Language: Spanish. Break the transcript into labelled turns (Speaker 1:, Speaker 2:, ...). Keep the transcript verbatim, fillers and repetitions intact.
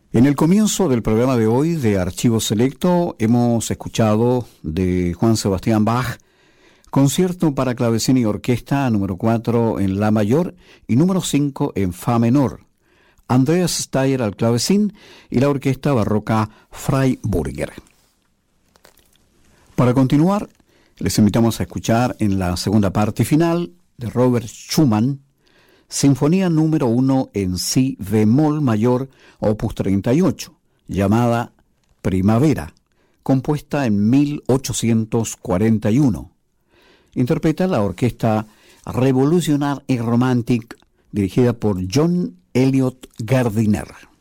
Speaker 1: En el comienzo del programa de hoy de Archivo Selecto hemos escuchado de Juan Sebastián Bach, concierto para clavecín y orquesta número cuatro en La mayor y número cinco en Fa menor, Andreas Steyr al clavecín y la orquesta barroca Freiburger. Para continuar, les invitamos a escuchar en la segunda parte final de Robert Schumann, Sinfonía número uno en Si bemol mayor, opus treinta y ocho, llamada Primavera, compuesta en mil ochocientos cuarenta y uno. Interpreta la orquesta Revolutionary Romantic, dirigida por John Elliott Gardiner.